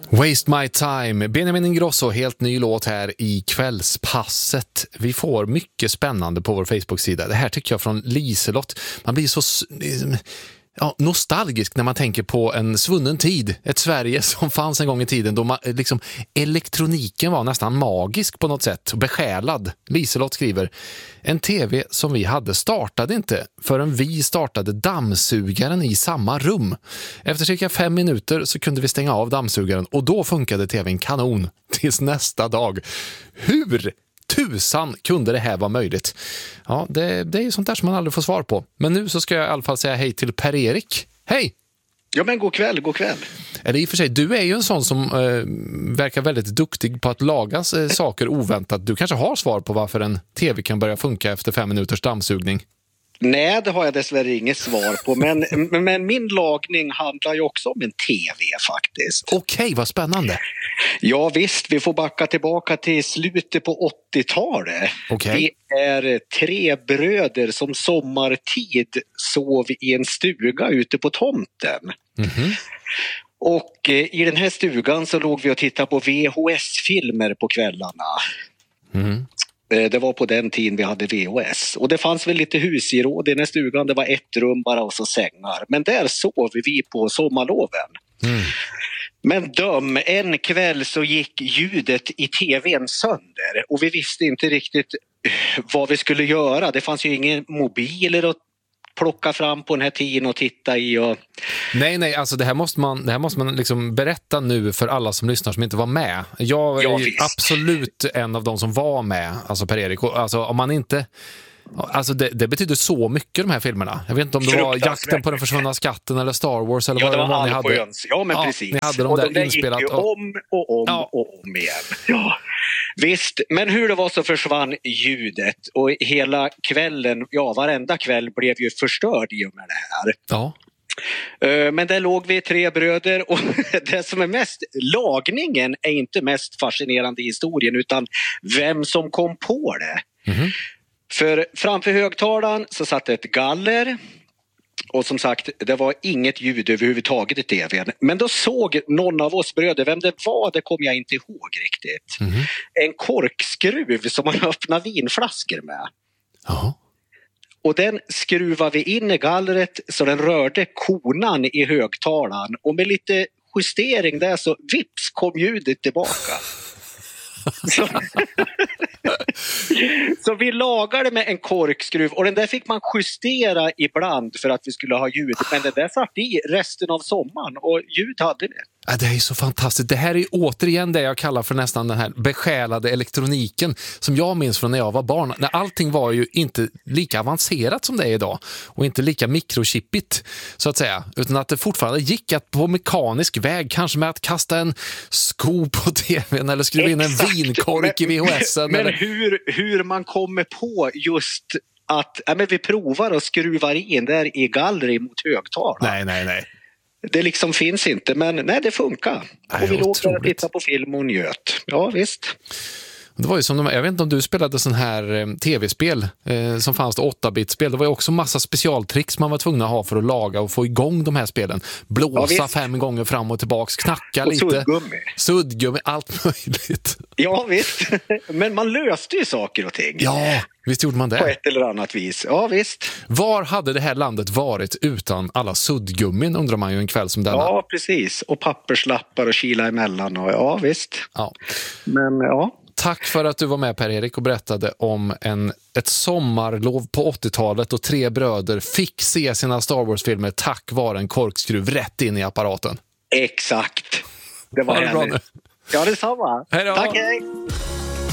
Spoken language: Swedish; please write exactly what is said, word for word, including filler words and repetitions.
Waste My Time, Benjamin Ingrosso, helt ny låt här i kvällspasset. Vi får mycket spännande på vår Facebook-sida. Det här tycker jag från Liselott. Man blir så ja, nostalgisk när man tänker på en svunnen tid. Ett Sverige som fanns en gång i tiden då man, liksom, elektroniken var nästan magisk på något sätt. Besjälad. Liselott skriver: en tv som vi hade startade inte förrän vi startade dammsugaren i samma rum. Efter cirka fem minuter så kunde vi stänga av dammsugaren och då funkade tvn kanon tills nästa dag. Hur tusan kunde det här vara möjligt? Ja, det, det är ju sånt där som man aldrig får svar på. Men nu så ska jag i alla fall säga hej till Per-Erik. Hej! Ja, men god kväll, god kväll. Eller i och för sig, du är ju en sån som eh, verkar väldigt duktig på att laga eh, saker oväntat. Du kanske har svar på varför en tv kan börja funka efter fem minuters dammsugning. Nej, det har jag dessvärre inget svar på. Men, men min lagning handlar ju också om en tv faktiskt. Okej, vad spännande. Ja visst, vi får backa tillbaka till slutet på åttiotalet. Okej. Vi är tre bröder som sommartid sov i en stuga ute på tomten. Mm-hmm. Och i den här stugan så låg vi och tittade på V H S-filmer på kvällarna. Mm. Det var på den tiden vi hade V H S. Och det fanns väl lite husgeråd i den här stugan. Det var ett rum bara och så sängar. Men där sov vi på sommarloven. Mm. Men döm, en kväll så gick ljudet i tvn sönder. Och vi visste inte riktigt vad vi skulle göra. Det fanns ju ingen mobiler att plocka fram på den här tiden och titta i. Och... Nej, nej, alltså det här måste man, det här måste man liksom berätta nu för alla som lyssnar som inte var med. Jag är ja, absolut en av de som var med, alltså Per-Erik. Alltså om man inte... Alltså det, det betyder så mycket, de här filmerna. Jag vet inte om det var Jakten på den försvunna skatten eller Star Wars eller ja, vad det var, var ni hade. Ja, men ja, precis. Ni hade dem och där de där inspelat. gick ju om och om ja. och om igen. Ja. Visst, men hur det var så försvann ljudet och hela kvällen, ja varenda kväll blev ju förstörd i och med det här. Ja. Men där låg vi tre bröder och det som är mest, lagningen är inte mest fascinerande i historien utan vem som kom på det. Mm-hmm. För framför högtalaren så satt ett galler och som sagt det var inget ljud överhuvudtaget i tvn. Men då såg någon av oss bröder, vem det var det kommer jag inte ihåg riktigt. Mm. En korkskruv som man öppnar vinflaskor med. Jaha. Och den skruvar vi in i gallret så den rörde konan i högtalaren och med lite justering där så vips kom ljudet tillbaka. Så, så vi lagade med en korkskruv och den där fick man justera ibland för att vi skulle ha ljud. Men det där satt i resten av sommaren och ljud hade det. Ja, det är så fantastiskt. Det här är återigen det jag kallar för nästan den här besjälade elektroniken som jag minns från när jag var barn. När allting var ju inte lika avancerat som det är idag och inte lika mikrochippigt så att säga. Utan att det fortfarande gick att på mekanisk väg, kanske med att kasta en sko på tvn eller skruva in en vinkork i V H S. Men, men hur, hur man kommer på just att ja, men vi provar och skruvar in där i gallret mot högtalaren. Nej, nej, nej. Det liksom finns inte, men nej, det funkar. Nej, och vi låg och tittade på film och njöt. Ja, visst. Det var ju som de, jag vet inte om du spelade sån här eh, tv-spel eh, som fanns det åtta-bit-spel. Det var ju också massa specialtricks man var tvungen att ha för att laga och få igång de här spelen. Blåsa ja, fem gånger fram och tillbaks, knacka och lite. Suddgummi. Suddgummi, allt möjligt. Ja, visst. Men man löste ju saker och ting. Ja, visst gjorde man det. På ett eller annat vis. Ja, visst. Var hade det här landet varit utan alla suddgummin, undrar man ju en kväll som denna. Ja, precis. Och papperslappar och kila emellan. Och, ja, visst. Ja. Men, ja. Tack för att du var med, Per-Erik, och berättade om en, ett sommarlov på åttiotalet och tre bröder fick se sina Star Wars-filmer tack vare en korkskruv rätt in i apparaten. Exakt. Det var det bra nu. Ja, det är samma. Hej då. Tack, hej.